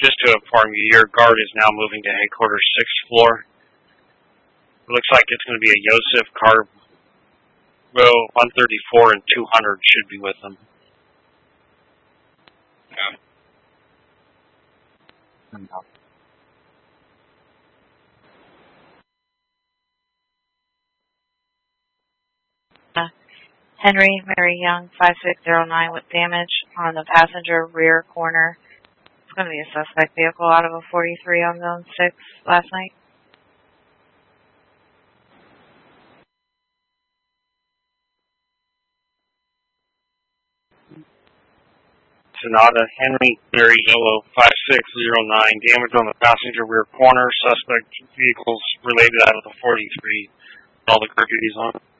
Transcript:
just to inform you, your guard is now moving to headquarters 6th floor. It looks like it's going to be a Yosef car. Row 134 and 200 should be with them. Yeah. Henry Mary Young, 5609, with damage on the passenger rear corner. It's going to be a suspect vehicle out of a 43 on zone 6 last night. Sonata Henry Mary Yellow 5609, damage on the passenger rear corner. Suspect vehicles related out of the 43. All the curfews on it.